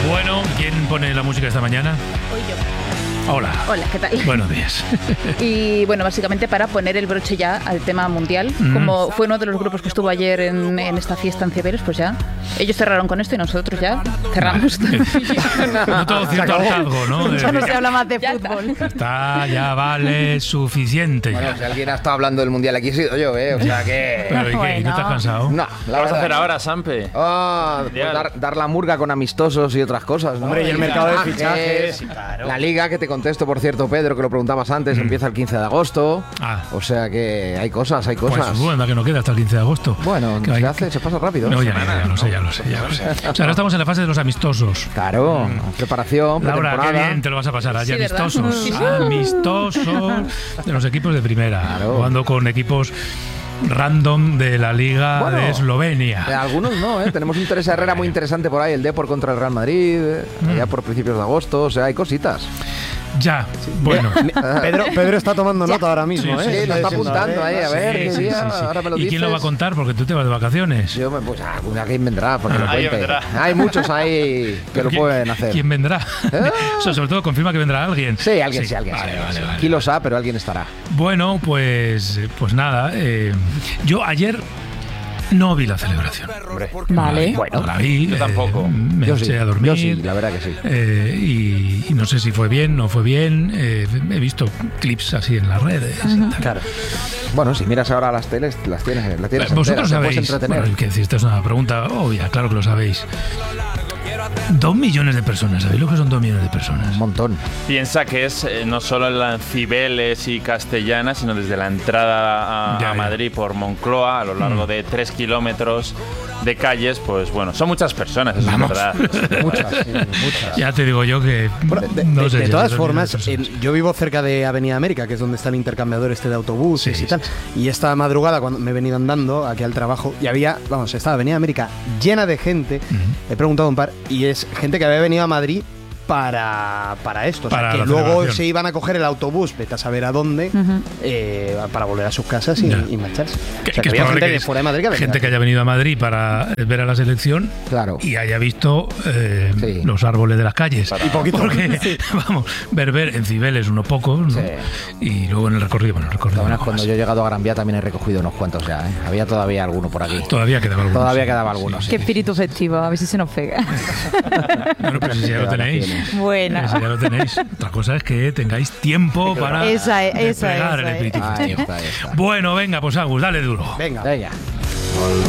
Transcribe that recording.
Bueno, ¿quién pone la música esta mañana? Hoy yo. Hola. Hola, ¿qué tal? Buenos días. Y bueno, básicamente para poner el broche ya al tema mundial. Como fue uno de los grupos que estuvo ayer en esta fiesta en Cibeles, pues ya ellos cerraron con esto y nosotros ya cerramos. No todo cierto hartazgo, ¿no? Ya no se habla más de fútbol. Está, ya vale suficiente. Bueno, si alguien ha estado hablando del mundial aquí he sido yo, o sea que... Pero ¿y qué? Bueno. ¿No estás cansado? No, ¿Qué vas a hacer ahora, Sampe? Pues dar la murga con amistosos y otras cosas, ¿no? Hombre, y el mercado de Fichajes, fichajes, claro. La liga, que te contesto, por cierto, Pedro, que lo preguntabas antes, empieza el 15 de agosto. Ah. O sea que hay cosas. Pues bueno, que no queda hasta el 15 de agosto. Bueno, Que se pasa rápido. No, ya lo sé. O sea, ahora estamos en la fase de los amistosos. Claro, preparación, Laura, pretemporada. qué bien te lo vas a pasar allí, Sí, ¿verdad? amistosos. Amistosos de los equipos de primera. Claro. Jugando con equipos random de la Liga Bueno, de Eslovenia. Algunos no, Tenemos un Teresa Herrera muy interesante por ahí, el Depor contra el Real Madrid, ya por principios de agosto, o sea, hay cositas. Ya, bueno. Pedro está tomando nota ahora mismo, Sí, Sí, lo está apuntando ahí, a ver Sí, qué sí, día, sí. ahora me lo ¿Y dices. quién lo va a contar? Porque tú te vas de vacaciones. Pues alguien vendrá, porque lo Alguien cuente. vendrá. Hay muchos ahí que lo ¿Quién- pueden hacer. ¿Quién vendrá? Eso sobre todo confirma que vendrá alguien. Sí, alguien. Vale. Kilos A, pero alguien estará. Bueno, pues nada. Yo ayer no vi la celebración. Vale. No la vi. Yo tampoco. Me Yo eché sí, a dormir. yo sí, la verdad que sí. Y no sé si fue bien, no fue bien. He visto clips así en las redes. y tal. Claro. Bueno, si miras ahora las teles, las tienes enteras, Vosotros te puedes sabéis, entretener. bueno, que decir, esta es una pregunta obvia, claro que lo sabéis. 2 millones de personas, ¿sabéis lo que son 2 millones de personas? Un montón. Piensa que es no solo en Cibeles y Castellana, sino desde la entrada Ya. a Madrid por Moncloa, a lo largo de 3 kilómetros de calles, pues bueno, son muchas personas, eso Vamos. es verdad. Muchas. Ya te digo yo que Bueno, no sé de si todas son formas, 2 millones de personas. yo vivo cerca de Avenida América, que es donde está el intercambiador este de autobuses Sí, y tal. Y esta madrugada, cuando me he venido andando aquí al trabajo, y estaba Avenida América llena de gente. He preguntado a un par, y es gente que había venido a Madrid para esto. O sea, Para que la luego celebración. se iban a coger el autobús, vete a saber a dónde, para volver a sus casas Ya. y marcharse. Que O sea, que es había probable gente que de fuera de Madrid que venía. gente que haya venido a Madrid para ver a la selección Claro. y haya visto Sí. los árboles de las calles. Y poquito. Porque, vamos, ver en Cibeles unos pocos, ¿no? Sí. Y luego en el recorrido, Cuando más. yo he llegado a Gran Vía también he recogido unos cuantos ya, Había todavía alguno por aquí. Todavía quedaba algunos. Todavía quedaba algunos. Qué espíritu festivo, a ver si se nos pega. Bueno, pero si ya lo tenéis. Buena. Si ya lo tenéis. Otra cosa es que tengáis tiempo para Esa es, desplegar el esa es. espíritu Ahí festivo. está. Bueno, venga, pues Agus, dale duro. Venga. Venga.